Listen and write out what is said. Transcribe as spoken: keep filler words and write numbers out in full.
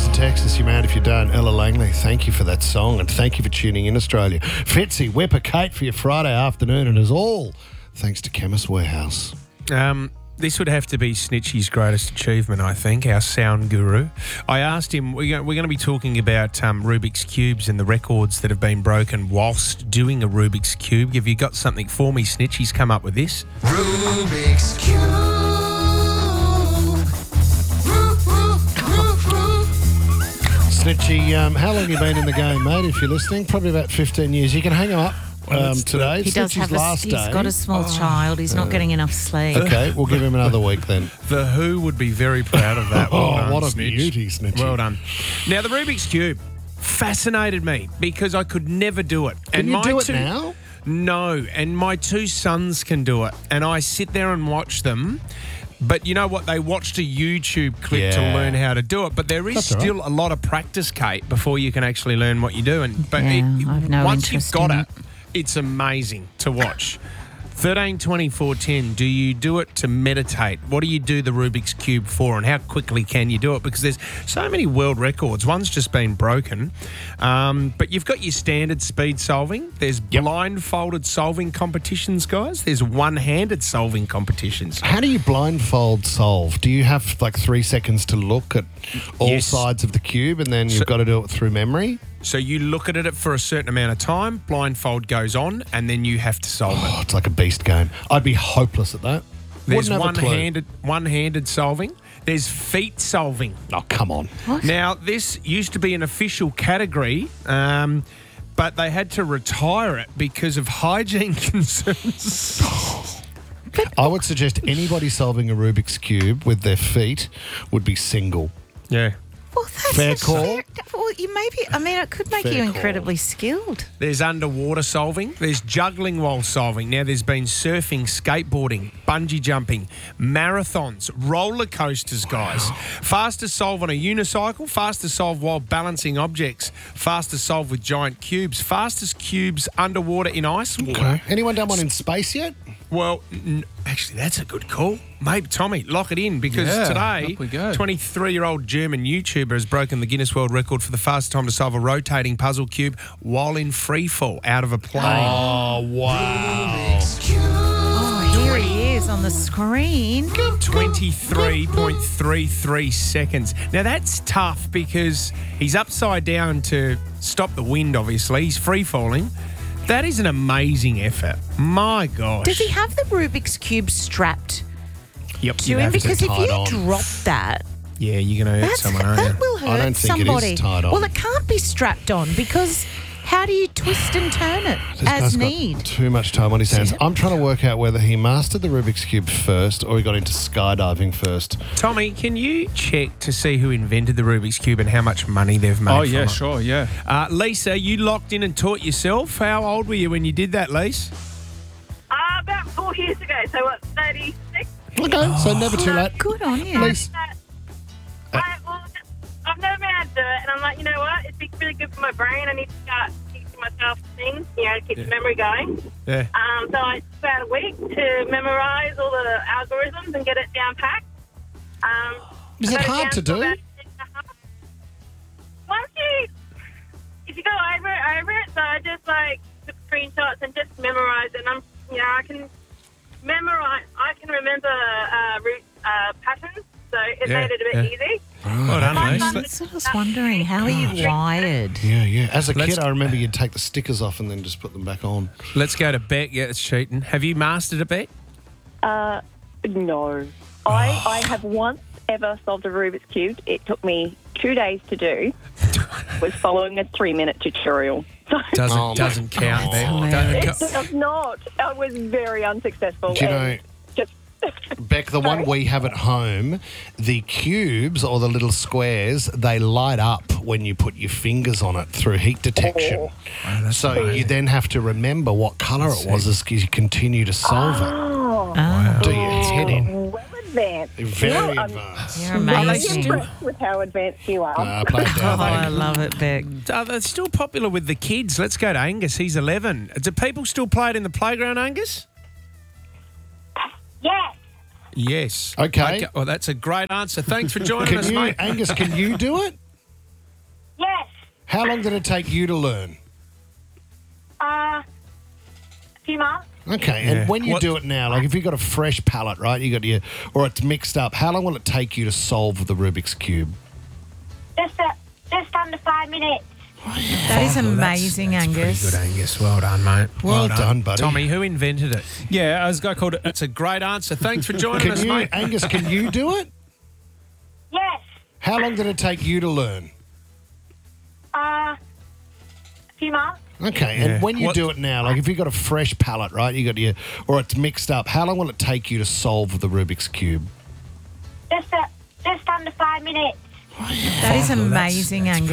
Just text us, you mad if you don't. Ella Langley, thank you for that song and thank you for tuning in, Australia. Fitzy, whip a Kate for your Friday afternoon, and as all thanks to Chemist Warehouse. Um, this would have to be Snitchy's greatest achievement, I think, our sound guru. I asked him, we're going, we're going to be talking about um, Rubik's Cubes and the records that have been broken whilst doing a Rubik's Cube. Have you got something for me, Snitch? He's come up with this. Rubik's Cube. Snitchy, um, how long have you been in the game, mate, if you're listening? Probably about fifteen years. You can hang him up um, today. He does Snitchy's have a, last he's day. got a small oh, child. He's not uh, getting enough sleep. Okay, we'll give him another week then. The Who would be very proud of that. Well oh, done, what a Snitch. beauty, Snitchy. Well done. Now, the Rubik's Cube fascinated me because I could never do it. Can and you my do it two, now? No, and my two sons can do it. And I sit there and watch them. But you know what? They watched a YouTube clip yeah. to learn how to do it. But there is That's still right. a lot of practice, Kate, before you can actually learn what you do. And but yeah, it, I've no once you've interest got in it, it's amazing to watch. thirteen twenty-four ten, do you do it to meditate? What do you do the Rubik's Cube for, and how quickly can you do it? Because there's so many world records. One's just been broken. Um, but you've got your standard speed solving. There's yep. blindfolded solving competitions, guys. There's one-handed solving competitions. How do you blindfold solve? Do you have like three seconds to look at all yes. sides of the cube and then you've so, got to do it through memory? So you look at it for a certain amount of time, blindfold goes on, and then you have to solve oh, it. It's like a beast game. I'd be hopeless at that. There's Wouldn't have a clue. one-handed, one-handed solving. There's feet solving. Oh, come on. What? Now, this used to be an official category, um, but they had to retire it because of hygiene concerns. I would suggest anybody solving a Rubik's Cube with their feet would be single. Yeah. Well, that's Fair a call. Fair, well, you maybe. I mean, it could make Fair you call. incredibly skilled. There's underwater solving. There's juggling while solving. Now, there's been surfing, skateboarding, bungee jumping, marathons, roller coasters, guys. Wow. Fast to solve on a unicycle, fast to solve while balancing objects, fast to solve with giant cubes, fastest cubes underwater in ice water. Okay. Anyone done one in space yet? Well, n- actually, that's a good call. Maybe, Tommy, lock it in because Yeah, today, up we go. twenty-three-year-old German YouTuber has broken the Guinness World Record for the fastest time to solve a rotating puzzle cube while in free fall out of a plane. Oh, wow. Oh, here he is on the screen. twenty-three point three three seconds. Now, that's tough because he's upside down to stop the wind, obviously. He's free falling. That is an amazing effort. My gosh. Does he have the Rubik's Cube strapped Yep. to him? Because if tied you on. drop that, Yeah, you're going to hurt that's, someone, aren't you? that will hurt I don't think it is somebody. tied on. Well, it can't be strapped on because how do you twist and turn it This guy's as got need? too much time on his hands. I'm trying to work out whether he mastered the Rubik's Cube first or he got into skydiving first. Tommy, can you check to see who invented the Rubik's Cube and how much money they've made Oh, from yeah, it? sure, yeah. Uh, Lisa, you locked in and taught yourself. How old were you when you did that, Lisa? Uh, about four years ago, so what, thirty-six? Okay, so never too late. Good on you. Lisa. I, well, I've never been able to do it, and I'm like, you know what? It'd be really good for my brain. I need to start teaching myself things, you know, to keep Yeah. the memory going. Yeah. Um, so I took about a week to memorise all the algorithms and get it down packed. Um, Is I it got hard down to do? about six and a half. Once you, if you go over it, over it. So I just like took screenshots and just memorised it. And I'm, you know, I can memorize. I can remember uh, root uh, patterns, so it Yeah, made it a bit yeah. easy. Well done, I Lisa. was wondering, how are you wired? Yeah, yeah. As a Let's- kid, I remember you'd take the stickers off and then just put them back on. Let's go to Beck. Yeah, it's cheating. Have you mastered it, Beck? Uh, no. I, I have once ever solved a Rubik's Cube. It took me two days to do. Was following a three-minute tutorial. So Doesn't Oh, my doesn't count, Beck. God. Doesn't it count. does not. I was very unsuccessful. Do you know, and just Beck, the one we have at home, the cubes or the little squares, they light up when you put your fingers on it through heat detection. Oh, so you then have to remember what colour it was as you continue to solve it. Oh, Oh, Do your head in. well advanced. Very You know, I'm advanced. you're really amazing. impressed with how advanced you are. Uh, play it Oh, down, I Beck. love it, Beck. Uh, they're still popular with the kids. Let's go to Angus. He's eleven. Do people still play it in the playground, Angus? Yes. Yes. Okay. Well, that's a great answer. Thanks for joining Can us, you, mate. Angus, can you do it? How long did it take you to learn? Uh, a few months. Okay, Yeah. and when you What- do it now, like if you've got a fresh palette, right, you got your, or it's mixed up, how long will it take you to solve the Rubik's Cube? Just, uh, just under five minutes. That is amazing, That's Angus. pretty good, Angus. Well done, mate. Well done, buddy. Tommy, who invented it? Yeah, there's a guy called. That's a great answer. Thanks for joining Can us, you, mate. Angus, can you do it? Yes. How long did it take you to learn? Uh, a few months. Okay, Yeah. and when you What- do it now, like if you've got a fresh palette, right, you got your, or it's mixed up, how long will it take you to solve the Rubik's Cube? Just, uh, just under five minutes. That is amazing, Angus.